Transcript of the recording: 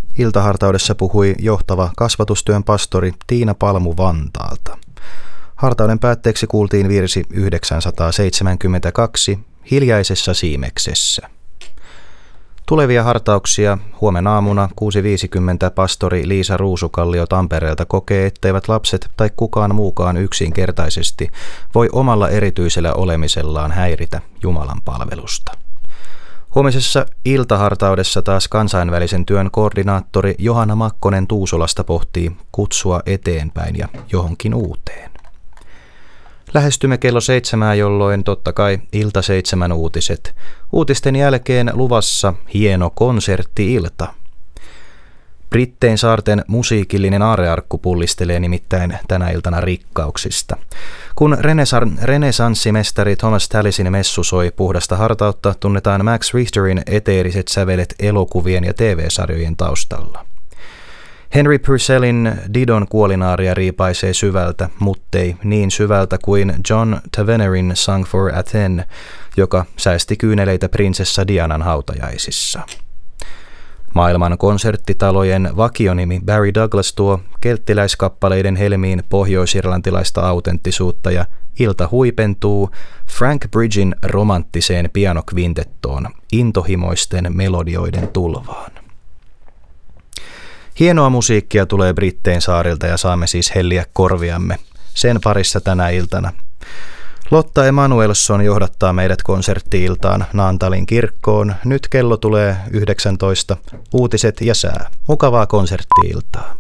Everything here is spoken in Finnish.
Iltahartaudessa puhui johtava kasvatustyön pastori Tiina Palmu Vantaalta. Hartauden päätteeksi kuultiin virsi 972 Hiljaisessa siimeksessä. Tulevia hartauksia huomenna aamuna 6.50 pastori Liisa Ruusukallio Tampereelta kokee, etteivät lapset tai kukaan muukaan yksinkertaisesti voi omalla erityisellä olemisellaan häiritä Jumalan palvelusta. Huomisessa iltahartaudessa taas kansainvälisen työn koordinaattori Johanna Makkonen Tuusulasta pohtii kutsua eteenpäin ja johonkin uuteen. Lähestymme kello 7, jolloin totta kai ilta 7 uutiset. Uutisten jälkeen luvassa hieno konsertti-ilta. Brittein saarten musiikillinen aarrearkku pullistelee nimittäin tänä iltana rikkauksista. Kun renesanssimestari Thomas Tallisin messu soi puhdasta hartautta, tunnetaan Max Richterin eteeriset sävelet elokuvien ja TV-sarjojen taustalla. Henry Purcellin Didon kuolinaaria riipaisee syvältä, muttei niin syvältä kuin John Tavenerin Song for Athene, joka säästi kyyneleitä prinsessa Dianan hautajaisissa. Maailman konserttitalojen vakionimi Barry Douglas tuo kelttiläiskappaleiden helmiin pohjoisirlantilaista autenttisuutta ja ilta huipentuu Frank Bridgen romanttiseen pianokvintettoon intohimoisten melodioiden tulvaan. Hienoa musiikkia tulee Brittein saarilta ja saamme siis helliä korviamme sen parissa tänä iltana. Lotta Emanuelsson johdattaa meidät konsertti-iltaan Naantalin kirkkoon. Nyt kello tulee 19, uutiset ja sää. Mukavaa konsertti-iltaa.